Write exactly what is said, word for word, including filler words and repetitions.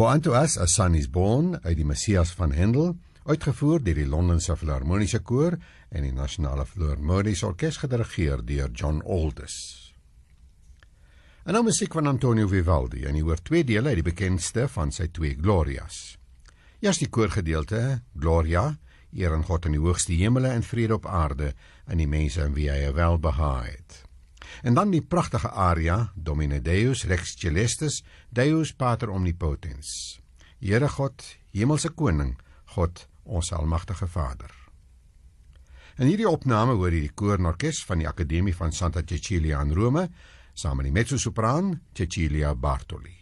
For Unto Us a Son is Born uit die Messias van Handel, uitgevoer deur die Londense Philharmonische Koor en die Nasionale Philharmoniese Orkes gedirigeer deur John Aldous. En nou musiek van Antonio Vivaldi, en jy hoor twee dele uit die bekendste van sy twee Glorias. Eers die koorgedeelte, Gloria, eer aan God in die hoogste hemele en vrede op aarde, en die mense in wie hy welbehae het. En dan die prachtige aria, Domine Deus Rex Celestis, Deus Pater Omnipotens. Here God, hemelse koning, God, ons almagtige Vader. In hierdie opname hoor jy die koor en orkes van die Akademie van Santa Cecilia in Rome, saam met die mezzosopraan Cecilia Bartoli.